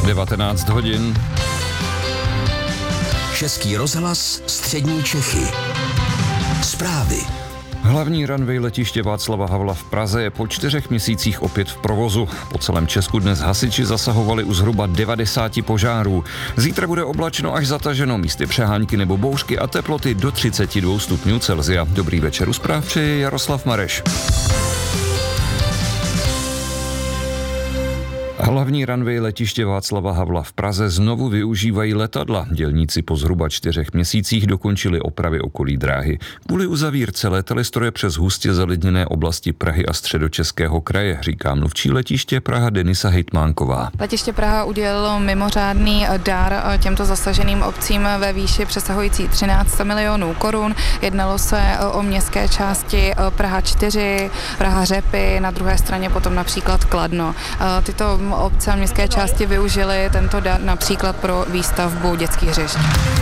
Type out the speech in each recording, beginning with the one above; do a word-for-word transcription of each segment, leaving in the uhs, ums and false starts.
devatenáct hodin. Český rozhlas Střední Čechy. Zprávy. Hlavní runway letiště Václava Havla v Praze je po čtyřech měsících opět v provozu. Po celém Česku dnes hasiči zasahovali u zhruba devadesáti požárů. Zítra bude oblačno až zataženo, místy přehánky nebo bouřky a teploty do třicet dva stupňů Celsia. Dobrý večer, u zpráv přeje Jaroslav Mareš. Hlavní runway letiště Václava Havla v Praze znovu využívají letadla. Dělníci po zhruba čtyřech měsících dokončili opravy okolí dráhy. Kvůli uzavírce létaly stroje přes hustě zalidněné oblasti Prahy a Středočeského kraje, říká mluvčí letiště Praha Denisa Hejtmánková. Letiště Praha udělilo mimořádný dar těmto zasaženým obcím ve výši přesahující třináct milionů korun. Jednalo se o městské části Praha čtyři, Praha Řepy, na druhé straně potom například Kladno. Tyto obce a městské části využili tento dar například pro výstavbu dětských hřišť.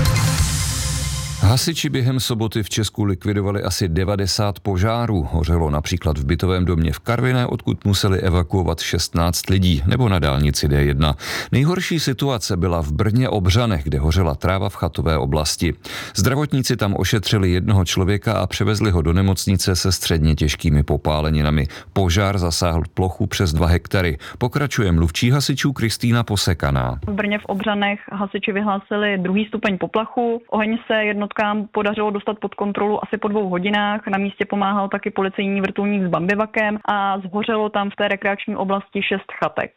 Hasiči během soboty v Česku likvidovali asi devadesát požárů. Hořelo například v bytovém domě v Karviné, odkud museli evakuovat šestnáct lidí, nebo na dálnici D jedna. Nejhorší situace byla v Brně Obřanech, kde hořela tráva v chatové oblasti. Zdravotníci tam ošetřili jednoho člověka a převezli ho do nemocnice se středně těžkými popáleninami. Požár zasáhl plochu přes dva hektary. Pokračuje mluvčí hasičů Kristýna Posekaná. V Brně v Obřanech hasiči vyhlásili druhý stupeň poplachu. Oheň se jednotkám podařilo dostat pod kontrolu asi po dvou hodinách. Na místě pomáhal taky policejní vrtulník s bambivakem a zhořelo tam v té rekreační oblasti šest chatek.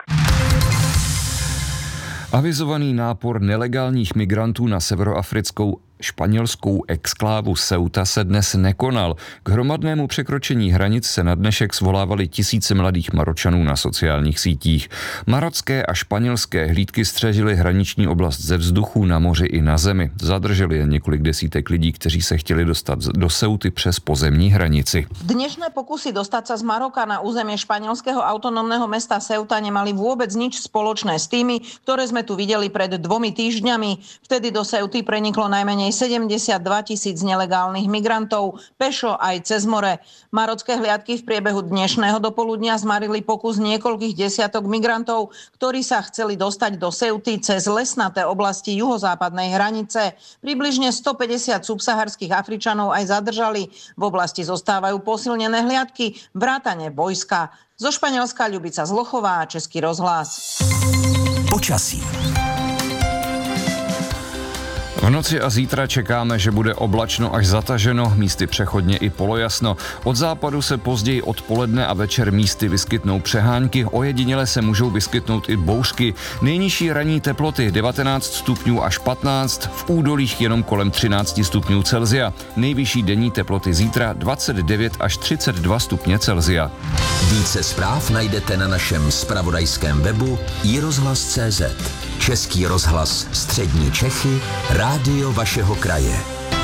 Avizovaný nápor nelegálních migrantů na severoafrickou španělskou exklávu Ceuta se dnes nekonal. K hromadnému překročení hranic se na dnešek svolávali tisíce mladých Maročanů na sociálních sítích. Marocké a španělské hlídky střežily hraniční oblast ze vzduchu, na moři i na zemi. Zadrželi jen několik desítek lidí, kteří se chtěli dostat do Ceuty přes pozemní hranici. Dnešné pokusy dostať sa z Maroka na územie španielského autonómneho mesta Ceuta nemali vôbec nič spoločné s tými, ktoré sme tu videli pred dvomi týždňami. Vtedy do Ceuty preniklo najmenej sedemdesiatdva tisíc nelegálnych migrantov, pešo aj cez more. Marocké hliadky v priebehu dnešného dopoludnia zmarili pokus niekoľkých desiatok migrantov, ktorí sa chceli dostať do Ceuty cez lesnaté oblasti juhozápadnej hranice. Približne stopäťdesiat subsaharských Afričanov aj zadržali. V oblasti zostávajú posilnené hliadky, vrátane vojska. Zo Španielska Ľubica Zlochová, Český rozhlas. Počasí. V noci a zítra čekáme, že bude oblačno až zataženo, místy přechodně i polojasno. Od západu se později odpoledne a večer místy vyskytnou přehánky, ojediněle se můžou vyskytnout i bouřky. Nejnižší ranní teploty devatenáct stupňů až patnáct, v údolích jenom kolem třináct stupňů Celsia. Nejvyšší denní teploty zítra dvacet devět až třicet dva stupně Celsia. Více zpráv najdete na našem zpravodajském webu i rozhlas tečka cé zet. Český rozhlas Střední Čechy, rádio vašeho kraje.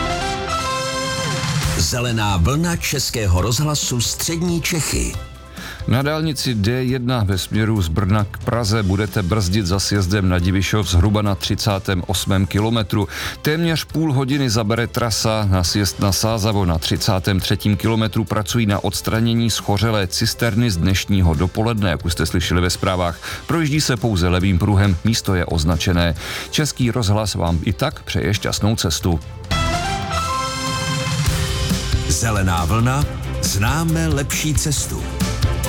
Zelená vlna Českého rozhlasu Střední Čechy. Na dálnici D jedna ve směru z Brna k Praze budete brzdit za sjezdem na Divišov zhruba na třicátém osmém kilometru. Téměř půl hodiny zabere trasa na sjezd na Sázavo. Na třicátém třetím kilometru pracují na odstranění schořelé cisterny z dnešního dopoledne, jak už jste slyšeli ve zprávách. Projíždí se pouze levým pruhem, místo je označené. Český rozhlas vám i tak přeje šťastnou cestu. Zelená vlna, známe lepší cestu.